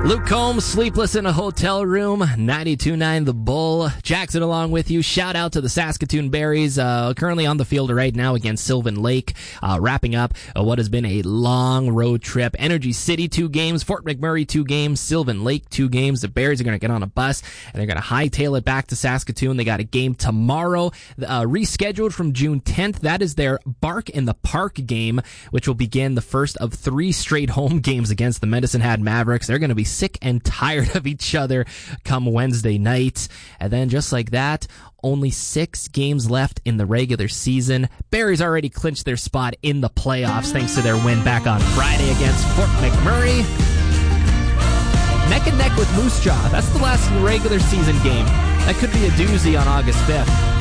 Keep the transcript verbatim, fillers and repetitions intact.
Luke Combs, Sleepless in a Hotel Room, ninety-two point nine The Bull. Jackson along with you. Shout out to the Saskatoon Berries, uh, currently on the field right now against Sylvan Lake, uh, wrapping up uh, what has been a long road trip. Energy City, two games. Fort McMurray, two games. Sylvan Lake, two games. The Berries are going to get on a bus, and they're going to hightail it back to Saskatoon. They got a game tomorrow, uh, rescheduled from June tenth. That is their Bark in the Park game, which will begin the first of three straight home games against the Medicine Hat Mavericks. They're going to be sick and tired of each other come Wednesday night. And then just like that, only six games left in the regular season. Berries already clinched their spot in the playoffs thanks to their win back on Friday against Fort McMurray. Neck and neck with Moose Jaw. That's the last regular season game. That could be a doozy on August fifth.